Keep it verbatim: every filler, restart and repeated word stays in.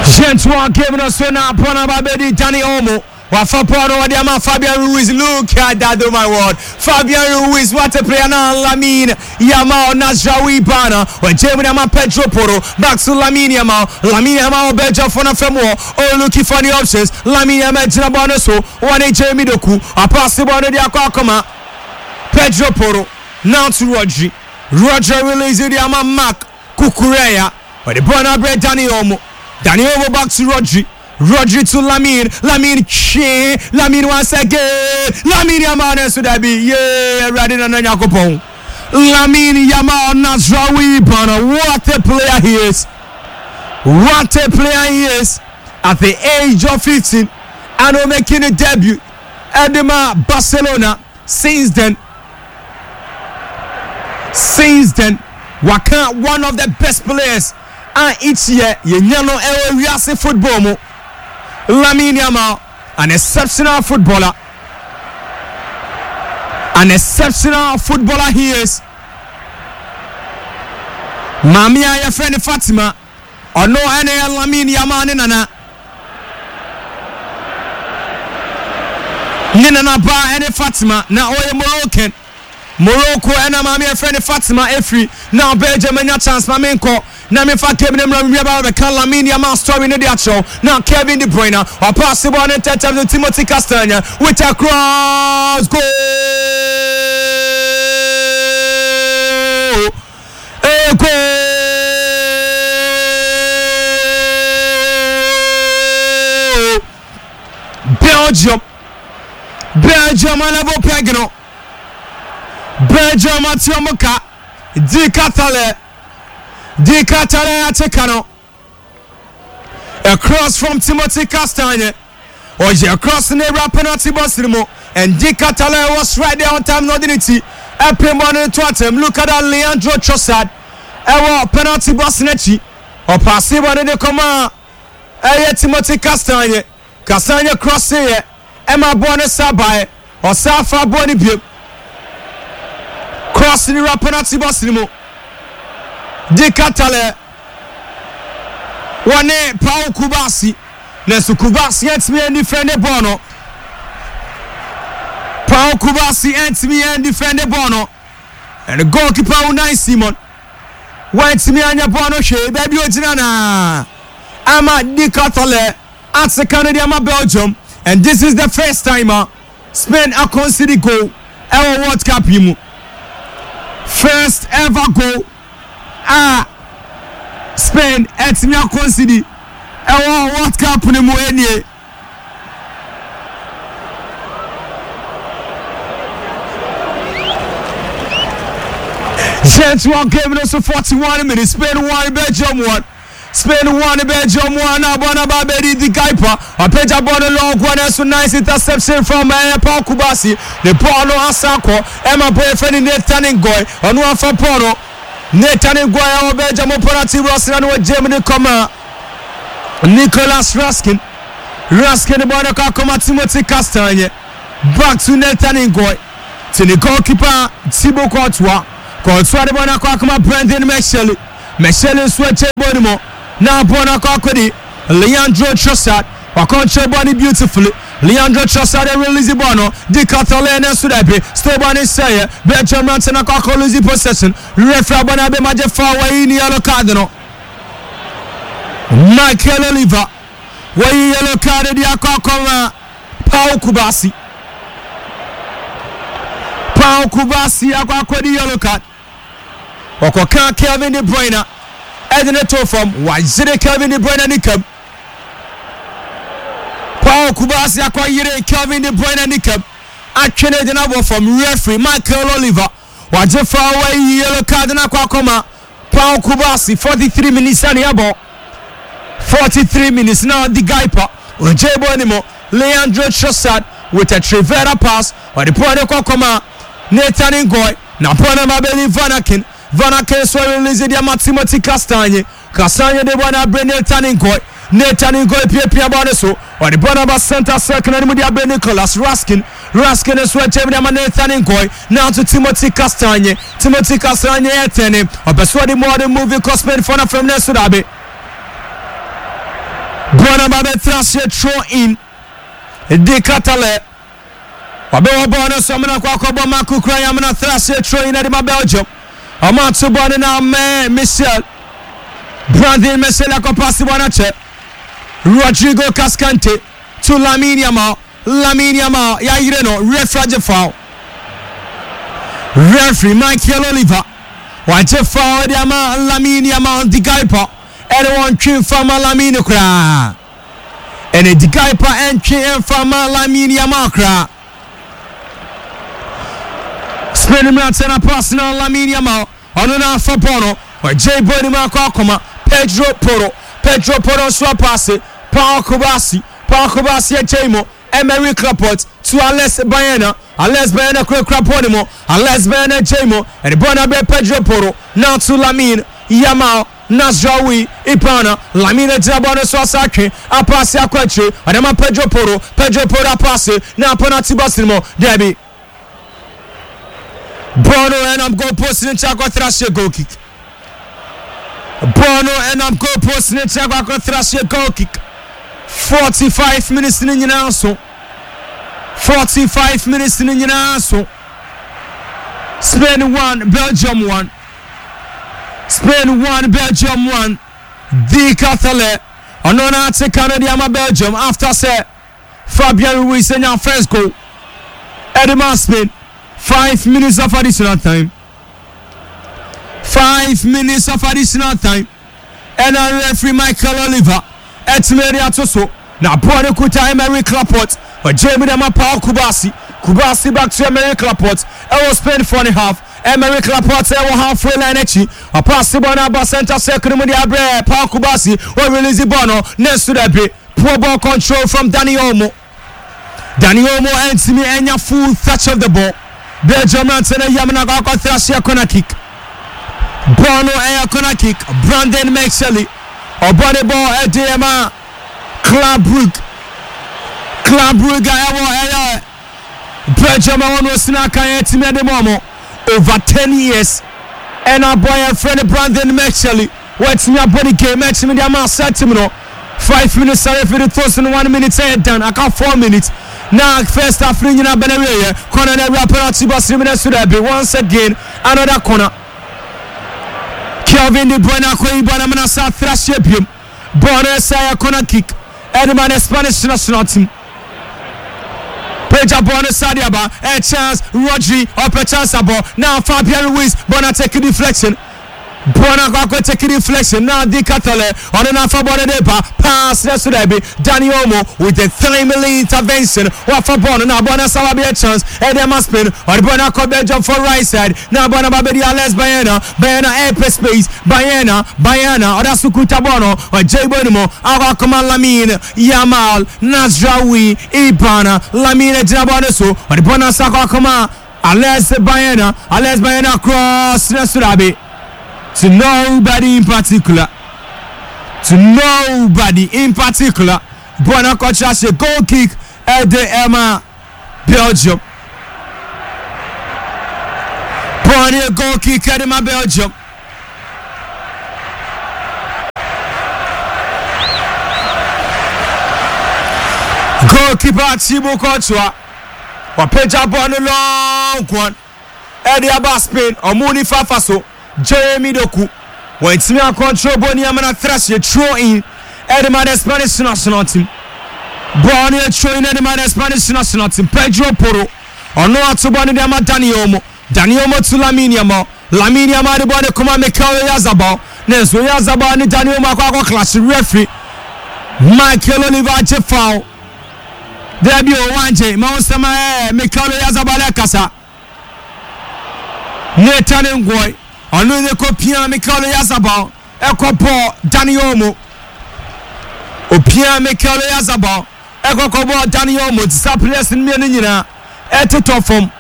Gentleman giving us one up on our baby Danny Olmo. Wafaporo Wadiama Fabian Ruiz. Look at that, oh my word. Fabian Ruiz, what a player now. Lamine Yamal Nazraoui Bana. When Jamie Yama Pedro Poro. Back to Lamine Yamal. Lamine Yamal Beja Fona Femo. Oh, looking for the options. Lamine Yamal Jinabonaso. One A Jamie Doku. A pass the ball to the Aquacoma. Pedro Poro. Now to Rodri. Roger releases the Yama Mark Kukureya. But the Bona bread Danny Olmo. Danny Olmo back to Rodri. Rodri to Lamine. Lamine Che. Lamine once again. Lamine Yamal so that be yeah riding on Yakopon. Lamine Yamal Nazraoui Bana. What a player he is. What a player he is. At the age of fifteen and making a debut at the Barcelona. Since then, since then, Waka one of the best players. And each year, you know, we are football. Mo. Lamine Yamal, an exceptional footballer. An exceptional footballer he is. Mamia, your friend Fatima, or no any Lamine Yamal nana. Nina ba any Fatima, now oye Moroccan. Morocco and Mamia friend Fatima Efri. Now Belgium and your chance, Mamenko. Now me fa Kevin Mrambi about the Lamine Yamal story in the show. Now Kevin De Bruyne or possible on the touch of the Timothy Castagna with a cross goal. A goal. Belgium. Belgium and Levo Pegano. Belgium at Yomoka. Di Catale. Di Catale at Tekano. Across from Timothy Castagna. Or a cross in the penalty box. And Di Catale was right there on time, no dignity. A penalty to attempt. Look at that Leandro Trossard. A penalty box nechi. Or passive on the command. A Timothy Castagna. Castagna cross here. Emma Bonesa by. Or Safa Bonibib. Crossing the penalty box. Di Catale. Wane Pau Kubasi. Nesu Kubasi ent me and defend the Bono. Pau Kubasi ent me and defend the Bono. And the goalkeeper Unai Simon. Went me and your Bono she baby Ojinana. Ama Di Catale at the Canadian Belgium. And this is the first time uh, Spain a consider goal ever World Cup yimu. First ever goal. Ah, Spain at me a consider ever World Cup ni mu enie. Gentleman giving us a forty-one minutes. Spain one, Belgium one. Spain one, Belgium one. Abona Babedi the Gaipa. A page about the long one. So nice interception from Paul Kubasi. The Paulo Asako. Emma boyfriend in Nathan Goy. On one for Paulo. Nathan Goy. Belgium operative Rossin and Germany come. Nicolas Raskin. Raskin about the Kakoma Timothy Castagna. Back to Nathan Goy. To the goalkeeper Thibaut Courtois. Courtois the one Kakoma Brendan Michel. Michel Switch Bonimo. Now Bona Kokodi, Leandro Trossard, Wakonche Bonnie beautifully. Leandro Trossard and release Bono, Di Catale and Sudabi, stay Bonnie Sayer, Belgium Mountain and Koko losing possession, Refra Bonabe Majefa in yellow cardinal. Michael Oliver, where yellow card the Akokoma, Pau Kubasi. Pau Kubasi, Akokodi yellow card. Okoka Kevin De Bruyne. Edinator from Wazire Kevin De Bruyne Nikab. Paul Kubasi acquired Kevin De Bruyne Nikab. Actually, the number from referee Michael Oliver. Wajefa away yellow card na kwa koma. Paul Kubasi forty-three minutes and yabo. forty-three minutes now the Gaipa. Ojebo animo. Leandro Trossard with a Trivera pass. Or the point of Kokoma. Nathan Ngoy. Na pona mabeli Vanakin. Van Aken so release the Timothy Castagna. Castagna de bona bring Nathan Ngoy. Nathan Ngoy pia pia bona so. Or the bona center circle and with the Nicolas Raskin. Raskin is what Nathan Ngoy. Now to Timothy Castagna. Timothy Castagna etene. Or persuade more than movie cosmet for from Nesudabe. Buona babetra se throw in de Katale wabewa bona so mena kwa kwa boma kukura ya mena thrash throw in de Belgium amatu bona na me Michel Brandon Michel akopasi bona che Rodrigo Cascante to Lamine Yamal Lamine Yamal ya ireno referee foul referee Michael Oliver waje foul de ama Lamine Yamal di gaipa anyone trim from Lamine kra ene di gaipa en trim from Lamine Yamal kra spin him out and pass na Lamine Yamal ono na fa bono wa J Body ma kwa koma Pedro Porro Pedro Porro so pass Paul Kubasi Paul Kubasi e Chemo Emery Laporte to Alex Bayena Alex Bayena kwe kraponimo Alex Bayena Chemo and bona be Pedro Porro now to Lamine Yamal Nazraoui Ipana Lamine Jabona so sake a pass akwache adama Pedro Porro Pedro Porro pass na penalty basimo Debbie Bono and I'm go posting Chakwa thrash goal kick Bono and I'm go posting Chakwa thrash goal kick forty-five minutes in the so forty-five minutes in the so Spain one Belgium one Spain one Belgium one the Catale onona te Canada Belgium after say Fabian Ruiz in your first goal Edema Spain five minutes of additional time five minutes of additional time and a referee Michael Oliver Etmeri Atoso na Bwana Kuta Emery Laporte or Jamie Dema Paul Kubasi Kubasi back to Emery Laporte I was spent four and a half Emery Laporte I was halfway line echi a pass the ball about center second with the abre Paul Kubasi or release the ball next to the bit poor ball control from Dani Olmo Dani Olmo ends me and your full touch of the ball Belgium and Yamana got thrash a corner kick Bono a corner kick Brandon Mexley or body ball at D M A Club Brugge Club Brugge I Belgium I want to snack at the moment over ten years and our boy and friend Brandon Mexley what's my body game match me the amount set to five minutes sorry for the first and one minute head done I got four minutes now first half in a Benaria corner rapper to be once again another corner Kelvin De Bruyne Koi Bonamana South Thrash Him Bonner Saya corner kick Edman Spanish national team Peja Bonner Sadiaba a chance Rodri up a chance about now Fabian Ruiz Bonner take a deflection Bona go take a deflection now the Catale on an alpha Bonadepa pass next to Debbie Dani Olmo with a timely intervention or for Bona now Bona Salabi a chance and they must spin or Bona Belgium for right side now Bona Babedia Les Bayana Bayana air space Bayana Bayana or Sukuta Bono or J Bonimo Agakoma Lamine Yamal Nazraoui Ipana Lamine Jaboneso or Bona Sakakoma Alex Bayana Alex Bayana cross next to Debbie to nobody in particular to nobody in particular Bona Kochas a goal kick at the Emma Belgium Bona goal kick at Emma Belgium goalkeeper Thibaut Courtois or Peja Bona long one Eddie Abaspin or Muni Fafaso Jeremy Doku when it's me a control Bonnie Amana Thrash a throw in Edema Spanish national team Bonnie a throw in Edema Spanish national team Pedro Porro or no to Bonnie Dama Dani Olmo Dani Olmo to Lamine Yamal Lamine Yamal the body come on Mikel Oyarzabal Neso Oyarzabal and Dani Olmo kwa clash referee Michael Oliver je foul there be o wanje ma onsema Mikel Oyarzabal kasa Nathan Ngoy ono ne kopia Mikel Oyarzabal ekopo Dani Olmo opia Mikel Oyarzabal ekopo Dani Olmo disappears in me nyina etotofom